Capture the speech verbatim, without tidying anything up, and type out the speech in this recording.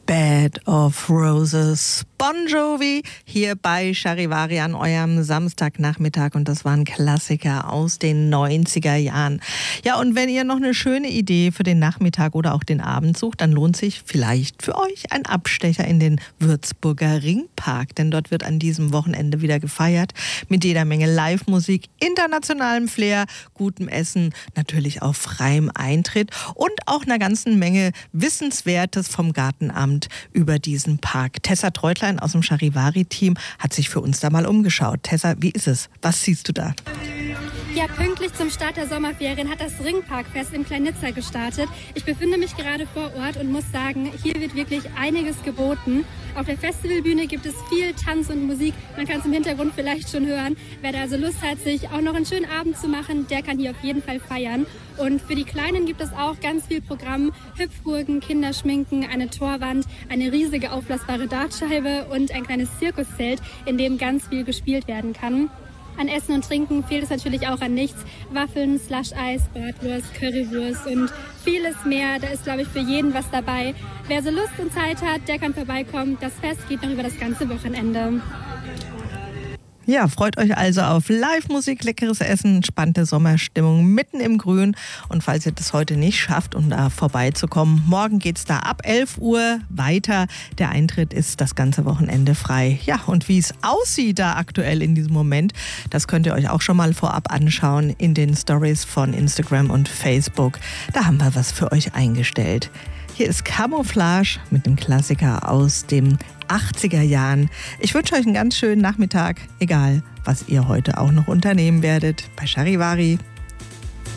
Bed of Roses, Bon Jovi, hier bei Charivari an eurem Samstagnachmittag, und das waren Klassiker aus den neunziger Jahren. Ja, und wenn ihr noch eine schöne Idee für den Nachmittag oder auch den Abend sucht, dann lohnt sich vielleicht für euch ein Abstecher in den Würzburger Ringpark, denn dort wird an diesem Wochenende wieder gefeiert mit jeder Menge Live-Musik, internationalem Flair, gutem Essen, natürlich auf freiem Eintritt und auch einer ganzen Menge Wissenswertes vom Gartenamt über diesen Park. Tessa Treutlein aus dem Charivari-Team hat sich für uns da mal umgeschaut. Tessa, wie ist es? Was siehst du da? Ja, pünktlich zum Start der Sommerferien hat das Ringparkfest in Kleinitzer gestartet. Ich befinde mich gerade vor Ort und muss sagen, hier wird wirklich einiges geboten. Auf der Festivalbühne gibt es viel Tanz und Musik. Man kann es im Hintergrund vielleicht schon hören. Wer da also Lust hat, sich auch noch einen schönen Abend zu machen, der kann hier auf jeden Fall feiern. Und für die Kleinen gibt es auch ganz viel Programm. Hüpfburgen, Kinderschminken, eine Torwand, eine riesige aufblasbare Dartscheibe und ein kleines Zirkuszelt, in dem ganz viel gespielt werden kann. An Essen und Trinken fehlt es natürlich auch an nichts. Waffeln, Slush-Eis, Bratwurst, Currywurst und vieles mehr. Da ist, glaube ich, für jeden was dabei. Wer so Lust und Zeit hat, der kann vorbeikommen. Das Fest geht noch über das ganze Wochenende. Ja, freut euch also auf Live-Musik, leckeres Essen, entspannte Sommerstimmung mitten im Grün. Und falls ihr das heute nicht schafft, um da vorbeizukommen, morgen geht's da ab elf Uhr weiter. Der Eintritt ist das ganze Wochenende frei. Ja, und wie es aussieht da aktuell in diesem Moment, das könnt ihr euch auch schon mal vorab anschauen in den Stories von Instagram und Facebook. Da haben wir was für euch eingestellt. Hier ist Camouflage mit dem Klassiker aus dem achtziger Jahren. Ich wünsche euch einen ganz schönen Nachmittag, egal was ihr heute auch noch unternehmen werdet. Bei Charivari.